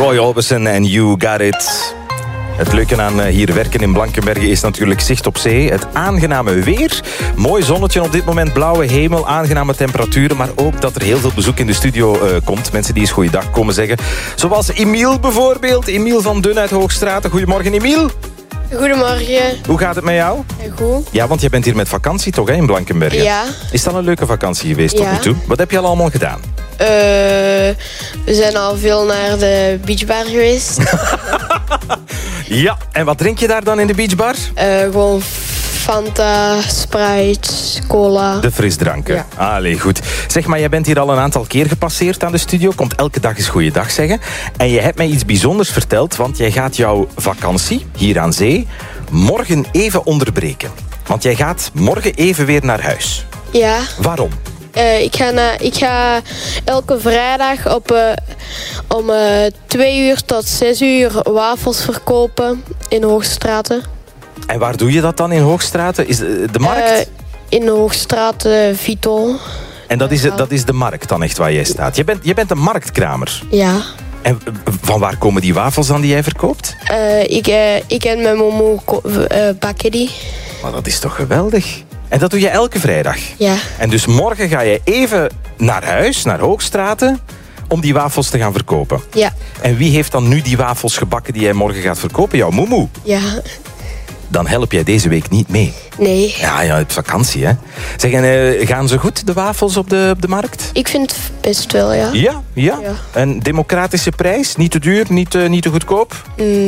Roy Orbison en You Got It. Het leuke aan hier werken in Blankenberge is natuurlijk zicht op zee. Het aangename weer. Mooi zonnetje op dit moment, blauwe hemel, aangename temperaturen. Maar ook dat er heel veel bezoek in de studio komt. Mensen die eens goeiedag komen zeggen. Zoals Emiel bijvoorbeeld. Emiel van Dun uit Hoogstraten. Goedemorgen Emiel. Goedemorgen. Hoe gaat het met jou? Goed. Ja, want jij bent hier met vakantie toch, hè, in Blankenberge? Ja. Is dat een leuke vakantie geweest tot nu toe? Wat heb je al allemaal gedaan? We zijn al veel naar de beachbar geweest. Ja, en wat drink je daar dan in de beachbar? Gewoon Fanta, Sprite, cola. De frisdranken. Ja. Allee, goed. Zeg maar, jij bent hier al een aantal keer gepasseerd aan de studio. Komt elke dag eens goeiedag zeggen. En je hebt mij iets bijzonders verteld, want jij gaat jouw vakantie hier aan zee morgen even onderbreken. Want jij gaat morgen even weer naar huis. Ja. Waarom? Ik ga elke vrijdag om 2 uur tot 6 uur wafels verkopen in Hoogstraten. En waar doe je dat dan in Hoogstraten? Is de markt? In Hoogstraten, Vito. En dat is de markt dan echt waar jij staat? Je bent een marktkramer? Ja. En van waar komen die wafels dan die jij verkoopt? Ik en mijn momo bakken die. Maar dat is toch geweldig? En dat doe je elke vrijdag? Ja. En dus morgen ga je even naar huis, naar Hoogstraten, om die wafels te gaan verkopen? Ja. En wie heeft dan nu die wafels gebakken die jij morgen gaat verkopen? Jouw moemoe? Ja. Dan help jij deze week niet mee? Nee. Ja, je hebt vakantie, hè? Zeg, en gaan ze goed, de wafels op de markt? Ik vind het best wel, ja. Ja? Ja. Een democratische prijs? Niet te duur, niet te goedkoop?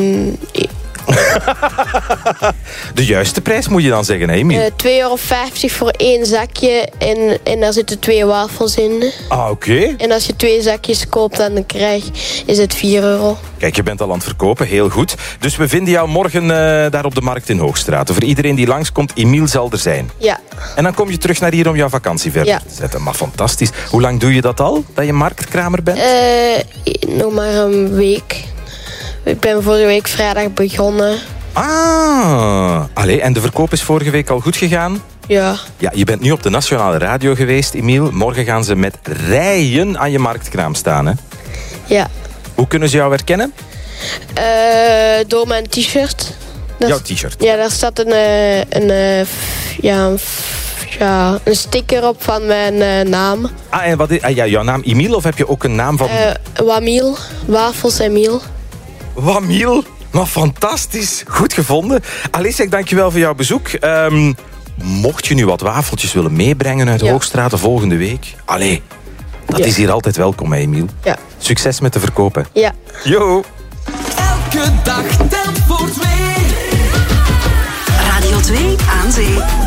De juiste prijs moet je dan zeggen, hè, Emiel? €2,50 voor 1 zakje en daar zitten 2 wafels in. Ah, oké. En als je 2 zakjes koopt, dan is het €4. Kijk, je bent al aan het verkopen, heel goed. Dus we vinden jou morgen daar op de markt in Hoogstraten. Voor iedereen die langskomt, Emiel zal er zijn. Ja. En dan kom je terug naar hier om jouw vakantie verder te zetten. Maar fantastisch. Hoe lang doe je dat al, dat je marktkramer bent? Nog maar een week. Ik ben vorige week vrijdag begonnen. Allee, en de verkoop is vorige week al goed gegaan? Ja. Ja, je bent nu op de nationale radio geweest, Emiel. Morgen gaan ze met rijen aan je marktkraam staan, hè? Ja. Hoe kunnen ze jou herkennen? Door mijn t-shirt. Jouw t-shirt? Ja, daar staat een sticker op van mijn naam. En wat is jouw naam Emiel of heb je ook een naam van... Wamiel. Wafels Emiel. Wamiel? Maar fantastisch. Goed gevonden. Allee, zeg, dankjewel voor jouw bezoek. Mocht je nu wat wafeltjes willen meebrengen uit Hoogstraten volgende week... Allee, dat is hier altijd welkom, hè, Emiel. Ja. Succes met de verkopen. Ja. Jo. Elke dag telt voor 2. Radio 2 aan zee.